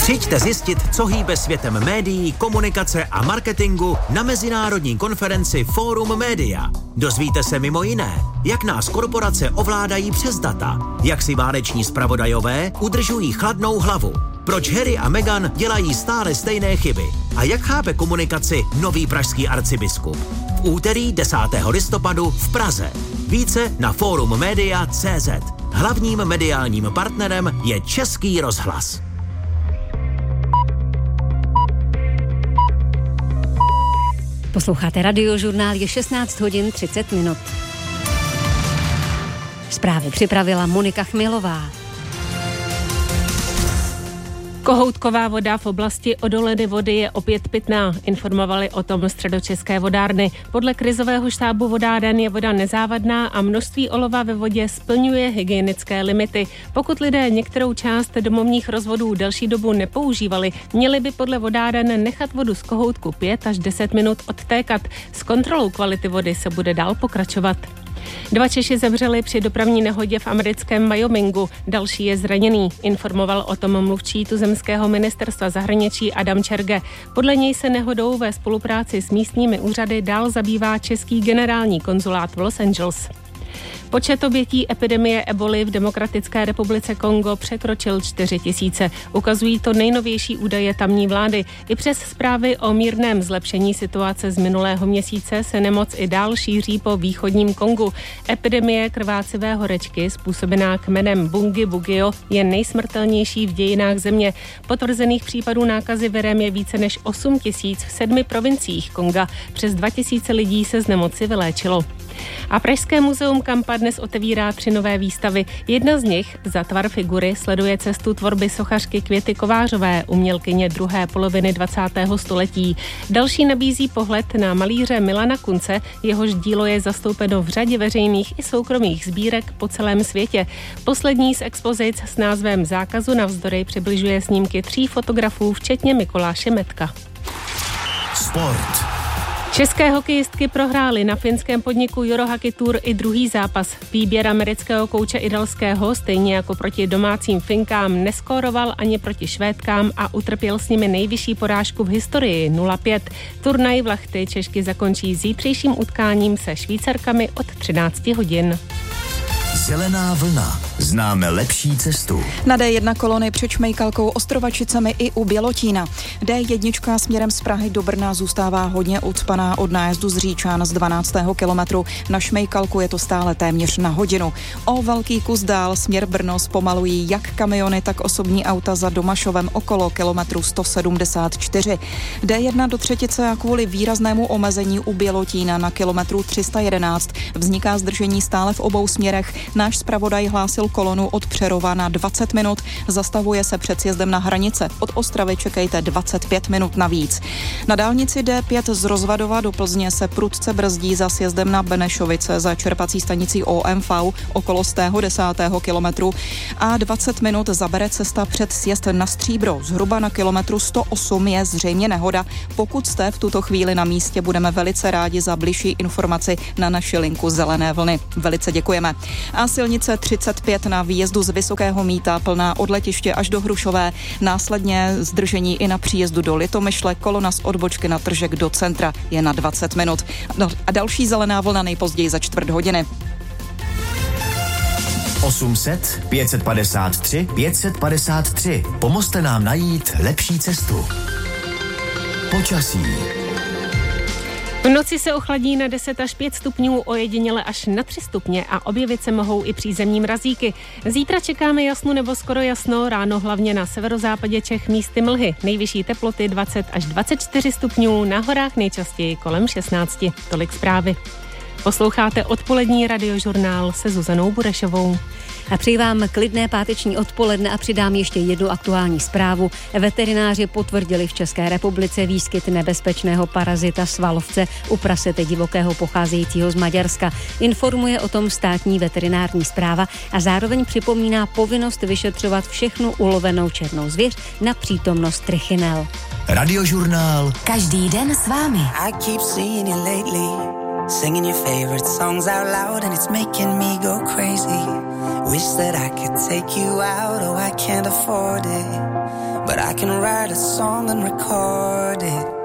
Přijďte zjistit, co hýbe světem médií, komunikace a marketingu na mezinárodní konferenci Forum Media. Dozvíte se mimo jiné, jak nás korporace ovládají přes data, jak si váleční zpravodajové udržují chladnou hlavu, proč Harry a Meghan dělají stále stejné chyby a jak chápe komunikaci nový pražský arcibiskup. V úterý 10. listopadu v Praze. Více na forummedia.cz. Hlavním mediálním partnerem je Český rozhlas. Posloucháte Radiožurnál, je 16 hodin 30 minut. Zprávy připravila Monika Chmilová. Kohoutková voda v oblasti Odoleny vody je opět pitná, informovali o tom Středočeské vodárny. Podle krizového štábu vodáren je voda nezávadná a množství olova ve vodě splňuje hygienické limity. Pokud lidé některou část domovních rozvodů delší dobu nepoužívali, měli by podle vodáren nechat vodu z kohoutku 5 až 10 minut odtékat. S kontrolou kvality vody se bude dál pokračovat. 2 Češi zemřeli při dopravní nehodě v americkém Wyomingu, další je zraněný. Informoval o tom mluvčí tuzemského ministerstva zahraničí Adam Čerge. Podle něj se nehodou ve spolupráci s místními úřady dál zabývá český generální konzulát v Los Angeles. Počet obětí epidemie eboly v Demokratické republice Kongo překročil 4 000. Ukazují to nejnovější údaje tamní vlády. I přes zprávy o mírném zlepšení situace z minulého měsíce se nemoc i dál šíří po východním Kongu. Epidemie krvácivé horečky způsobená kmenem Bungi-Bugio je nejsmrtelnější v dějinách země. Potvrzených případů nákazy virem je více než 8 000 v 7 provinciích Konga. Přes 2 000 lidí se z nemoci vyléčilo. A Pražské muzeum Kampa dnes otevírá 3 nové výstavy. Jedna z nich, Za tvar figury, sleduje cestu tvorby sochařky Květy Kovářové, umělkyně druhé poloviny 20. století. Další nabízí pohled na malíře Milana Kunce, jehož dílo je zastoupeno v řadě veřejných i soukromých sbírek po celém světě. Poslední z expozic s názvem Zákazu navzdory přibližuje snímky 3 fotografů, včetně Mikuláše Metka. Sport. České hokejistky prohrály na finském podniku Eurohockey Tour i druhý zápas. Výběr amerického kouče Idalského, stejně jako proti domácím Finkám, neskóroval ani proti Švédkám a utrpěl s nimi nejvyšší porážku v historii 0-5. Turnaj v Lahti Češky zakončí zítřejším utkáním se Švýcarkami od 13 hodin. Zelená vlna. Známe lepší cestu. Na D1 kolony před Šmejkalkou, Ostrovačicemi i u Bělotína. D1 směrem z Prahy do Brna zůstává hodně ucpaná od nájezdu z Říčan z 12. kilometru. Na Šmejkalku je to stále téměř na hodinu. O velký kus dál směr Brno zpomalují jak kamiony, tak osobní auta za Domašovem okolo kilometru 174. D1 do Třetice a kvůli výraznému omezení u Bělotína na kilometru 311 vzniká zdržení stále v obou směrech. Náš zpravodaj hlásil kolonu od Přerova na 20 minut, zastavuje se před sjezdem na Hranice. Od Ostravy čekejte 25 minut navíc. Na dálnici D5 z Rozvadova do Plzně se prudce brzdí za sjezdem na Benešovice za čerpací stanicí OMV okolo 110. kilometru a 20 minut zabere cesta před sjezd na Stříbro. Zhruba na kilometru 108 je zřejmě nehoda. Pokud jste v tuto chvíli na místě, budeme velice rádi za bližší informaci na naši linku Zelené vlny. Velice děkujeme. A silnice 35 na výjezdu z Vysokého Mýta plná od letiště až do Hrušové. Následně zdržení i na příjezdu do Litomyšle, kolona z odbočky na Tržek do centra je na 20 minut. No a další zelená vlna nejpozději za 4 hodiny. 800 553 553. Pomozte nám najít lepší cestu. Počasí. V noci se ochladí na 10 až 5 stupňů, ojediněle až na 3 stupně a objevit se mohou i přízemní mrazíky. Zítra čekáme jasno nebo skoro jasno, ráno hlavně na severozápadě Čech místy mlhy. Nejvyšší teploty 20 až 24 stupňů, na horách nejčastěji kolem 16. Tolik zprávy. Posloucháte odpolední radiožurnál se Zuzanou Burešovou. A přeji vám klidné páteční odpoledne a přidám ještě jednu aktuální zprávu. Veterináři potvrdili v České republice výskyt nebezpečného parazita svalovce u prasete divokého pocházejícího z Maďarska. Informuje o tom státní veterinární správa a zároveň připomíná povinnost vyšetřovat všechnu ulovenou černou zvěř na přítomnost trichinel. Radiožurnál. Každý den s vámi. I keep seeing you lately. Singing your favorite songs out loud and it's making me go crazy. Wish that I could take you out, oh I can't afford it. But I can write a song and record it.